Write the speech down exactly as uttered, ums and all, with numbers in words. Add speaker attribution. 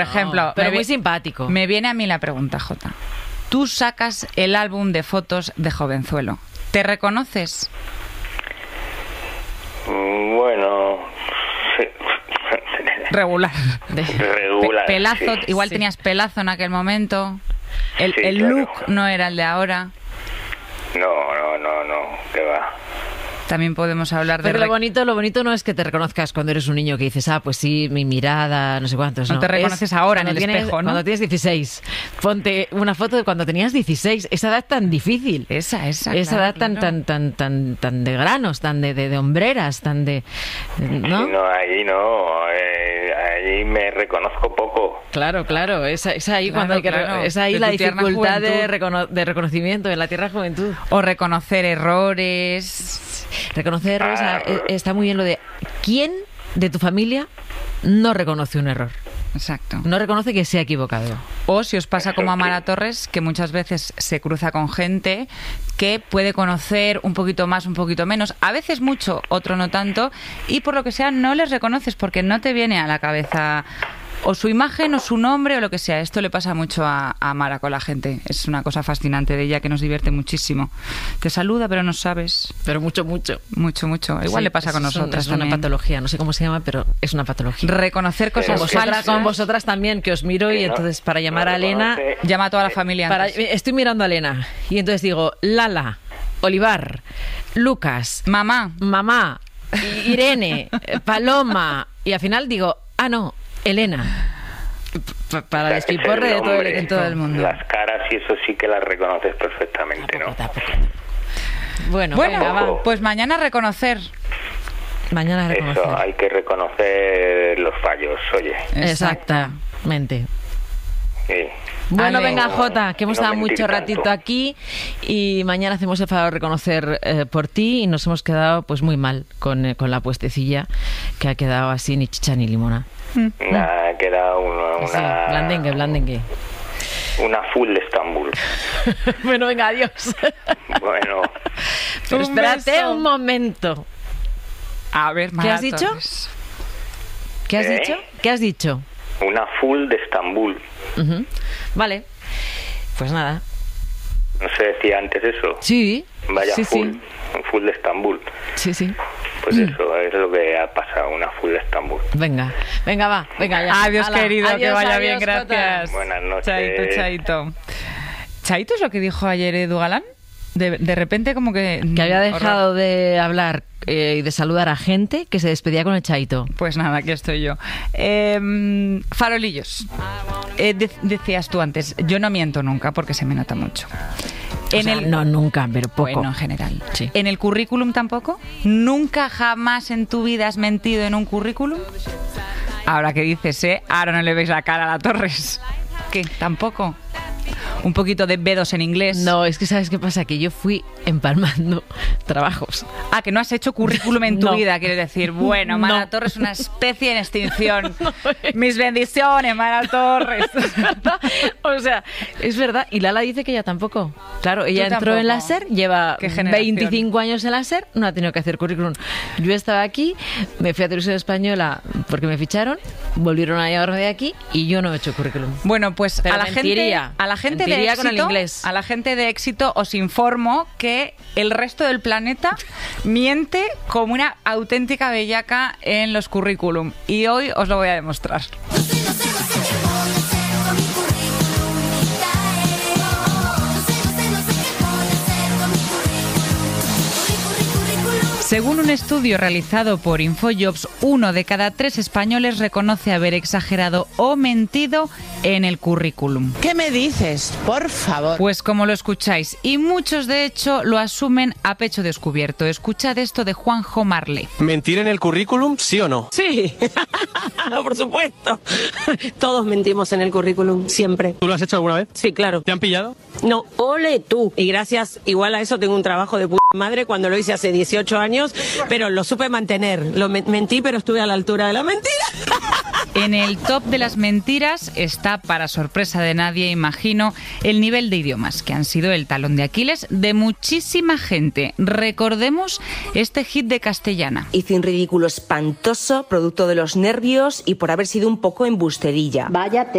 Speaker 1: Por ejemplo,
Speaker 2: no, pero
Speaker 1: me
Speaker 2: muy
Speaker 1: vi-
Speaker 2: simpático.
Speaker 1: Me viene a mí la pregunta, Jota. Tú sacas el álbum de fotos de jovenzuelo. ¿Te reconoces?
Speaker 3: Mm, Bueno, sí.
Speaker 1: Regular.
Speaker 2: De-
Speaker 3: regular.
Speaker 1: Pe- pelazo,
Speaker 3: sí.
Speaker 1: igual
Speaker 2: Sí.
Speaker 1: tenías pelazo en aquel momento. El,
Speaker 3: Sí,
Speaker 1: el
Speaker 3: claro.
Speaker 1: look no era el de ahora.
Speaker 3: No, no, no, no, que va.
Speaker 1: También podemos hablar de...
Speaker 2: Pero lo
Speaker 1: rec-
Speaker 2: bonito, lo bonito no es que te reconozcas cuando eres un niño que dices, ah, pues sí, mi mirada, no sé cuántos.
Speaker 1: No
Speaker 2: No,
Speaker 1: te reconoces
Speaker 2: Es
Speaker 1: ahora en
Speaker 2: cuando
Speaker 1: el
Speaker 2: tienes-
Speaker 1: espejo, ¿no?
Speaker 2: Cuando tienes dieciséis. Ponte una foto de cuando tenías dieciséis. Esa edad tan difícil.
Speaker 1: Esa, esa.
Speaker 2: Esa
Speaker 1: claro,
Speaker 2: edad tan,
Speaker 1: claro.
Speaker 2: tan, tan, tan, tan de granos, tan de, de, de hombreras, tan de... ¿No?
Speaker 3: Sí, no, ahí no, eh, ahí me reconozco poco.
Speaker 2: Claro, claro, es, es ahí
Speaker 1: Claro,
Speaker 2: cuando hay que re-
Speaker 1: claro.
Speaker 2: es ahí
Speaker 1: De
Speaker 2: la
Speaker 1: tu tierna
Speaker 2: dificultad de,
Speaker 1: juventud.
Speaker 2: recono- de reconocimiento en la tierra juventud.
Speaker 1: O reconocer errores.
Speaker 2: Reconocer errores,
Speaker 3: Ah.
Speaker 2: eh, está muy bien lo de ¿quién de tu familia no reconoce un error?
Speaker 1: Exacto.
Speaker 2: No reconoce que se ha equivocado.
Speaker 1: O si os pasa como a Mara Torres, que muchas veces se cruza con gente que puede conocer un poquito más, un poquito menos, a veces mucho, otro no tanto, y por lo que sea no les reconoces porque no te viene a la cabeza o su imagen o su nombre o lo que sea. Esto le pasa mucho a, a Mara con la gente. Es una cosa fascinante de ella que nos divierte muchísimo. Te saluda pero no sabes.
Speaker 2: Pero mucho, mucho.
Speaker 1: Mucho, mucho. Igual
Speaker 2: Sí,
Speaker 1: le pasa con
Speaker 2: es un-
Speaker 1: nosotras
Speaker 2: Es una
Speaker 1: también.
Speaker 2: patología, no sé cómo se llama, pero es una patología.
Speaker 1: Reconocer
Speaker 2: Con
Speaker 1: cosas
Speaker 2: vosotras,
Speaker 1: falsas.
Speaker 2: con vosotras también, que os miro y
Speaker 3: Sí, ¿no?
Speaker 2: entonces para llamar
Speaker 3: No
Speaker 2: a Elena...
Speaker 3: reconoce.
Speaker 1: Llama a toda la familia
Speaker 2: Para-
Speaker 1: antes.
Speaker 2: estoy mirando a Elena y entonces digo, Lala, Olivar, Lucas,
Speaker 1: Mamá.
Speaker 2: mamá, I- Irene, eh, Paloma, y al final digo, ah, no, Elena. P- para
Speaker 3: O sea,
Speaker 2: despiporre
Speaker 3: que es
Speaker 2: de
Speaker 3: el
Speaker 2: todo el,
Speaker 3: nombre,
Speaker 2: en todo el mundo.
Speaker 3: Las caras y eso sí que las reconoces perfectamente, ¿no?
Speaker 2: Tampoco, tampoco, tampoco. Bueno,
Speaker 1: Bueno,
Speaker 2: venga, va.
Speaker 1: pues mañana reconocer.
Speaker 2: Mañana reconocer.
Speaker 3: Eso, hay que reconocer los fallos, oye.
Speaker 2: Exactamente.
Speaker 3: Sí.
Speaker 2: Bueno,
Speaker 1: Ale.
Speaker 2: venga, Jota, que hemos
Speaker 3: No
Speaker 2: estado
Speaker 3: mentir
Speaker 2: mucho ratito
Speaker 3: tanto.
Speaker 2: aquí y mañana hacemos el favor de reconocer eh, por ti y nos hemos quedado pues muy mal con, eh, con la puestecilla que ha quedado así ni chicha ni limona.
Speaker 3: Nada, queda una, una,
Speaker 2: Sí, blandengue, blandengue.
Speaker 3: una full de Estambul.
Speaker 2: Bueno, venga, adiós.
Speaker 3: Bueno,
Speaker 2: Pero
Speaker 1: Un
Speaker 2: espérate
Speaker 1: beso.
Speaker 2: un momento.
Speaker 1: A ver, Mara
Speaker 2: has dicho?
Speaker 1: Torres.
Speaker 2: ¿Qué has
Speaker 3: ¿Eh?
Speaker 2: dicho? ¿Qué has dicho?
Speaker 3: una full de Estambul.
Speaker 2: Ujú. Vale. Pues nada.
Speaker 3: ¿No se decía antes eso?
Speaker 2: Sí.
Speaker 3: Vaya
Speaker 2: sí,
Speaker 3: full,
Speaker 2: sí.
Speaker 3: un full de Estambul.
Speaker 2: Sí, sí.
Speaker 3: Pues eso es lo que ha pasado, una full de Estambul.
Speaker 2: Venga, venga, va, venga ya.
Speaker 1: Adiós,
Speaker 2: Hala,
Speaker 1: querido, que
Speaker 2: adiós,
Speaker 1: vaya
Speaker 2: adiós,
Speaker 1: bien,
Speaker 2: Jota.
Speaker 1: gracias.
Speaker 3: Buenas noches.
Speaker 1: Chaito, chaito. ¿Chaito es lo que dijo ayer Edu Galán? De, de repente como que...
Speaker 2: Que había
Speaker 1: mm,
Speaker 2: dejado
Speaker 1: horror.
Speaker 2: de hablar eh, y de saludar a gente que se despedía con el chaito.
Speaker 1: Pues nada, aquí estoy yo. Eh, farolillos. Eh, de- decías tú antes, yo no miento nunca porque se me nota mucho.
Speaker 2: O sea, no, nunca, pero poco.
Speaker 1: Bueno, en general.
Speaker 2: Sí.
Speaker 1: ¿En el currículum tampoco? ¿Nunca jamás en tu vida has mentido en un currículum? Ahora que dices, ¿eh? Ahora no le veis la cara a la Torres. ¿Qué? ¿Tampoco? Un poquito de bedos en inglés.
Speaker 2: No, es que ¿sabes qué pasa? Que yo fui empalmando trabajos.
Speaker 1: Ah, que no has hecho currículum en tu
Speaker 2: No.
Speaker 1: vida, quiero decir. Bueno, Mara
Speaker 2: No.
Speaker 1: Torres es una especie en extinción. Mis bendiciones, Mara Torres.
Speaker 2: O sea, es verdad. Y Lala dice que ella tampoco. Claro, ella
Speaker 1: Tú
Speaker 2: entró en la
Speaker 1: tampoco.
Speaker 2: SER, lleva
Speaker 1: ¿Qué generación?
Speaker 2: veinticinco años en la SER, no ha tenido que hacer currículum. Yo estaba aquí, me fui a Televisión Española porque me ficharon, volvieron a llevarme de aquí y yo no he hecho currículum.
Speaker 1: Bueno, pues
Speaker 2: Pero
Speaker 1: a la gente,
Speaker 2: mentiría.
Speaker 1: a la gente de
Speaker 2: Mentiría
Speaker 1: éxito,
Speaker 2: con el inglés.
Speaker 1: a la gente de éxito os informo que el resto del planeta miente como una auténtica bellaca en los currículum y hoy os lo voy a demostrar.
Speaker 4: No sé, no sé, no sé qué puedo hacer con mi currículum vitae. No sé, no sé, no sé qué puedo hacer con mi currículum. Curri, curri, currículum.
Speaker 1: Según un estudio realizado por Infojobs, uno de cada tres españoles reconoce haber exagerado o mentido en el currículum.
Speaker 5: ¿Qué me dices? Por favor.
Speaker 1: Pues como lo escucháis, y muchos de hecho lo asumen a pecho descubierto. Escuchad esto de Juanjo Marle.
Speaker 6: ¿Mentir en el currículum, sí o no?
Speaker 7: Sí, por supuesto. Todos mentimos en el currículum, siempre.
Speaker 6: ¿Tú lo has hecho alguna vez?
Speaker 7: Sí, claro.
Speaker 6: ¿Te han pillado?
Speaker 7: No, ole tú. Y gracias, igual a eso tengo un trabajo de puta madre cuando lo hice hace dieciocho años años, pero lo supe mantener. Lo me- mentí, pero estuve a la altura de la mentira.
Speaker 1: En el top de las mentiras está, para sorpresa de nadie, imagino, el nivel de idiomas, que han sido el talón de Aquiles de muchísima gente. Recordemos este hit de Castellana.
Speaker 8: Hice un ridículo espantoso, producto de los nervios y por haber sido un poco embusterilla.
Speaker 9: Vaya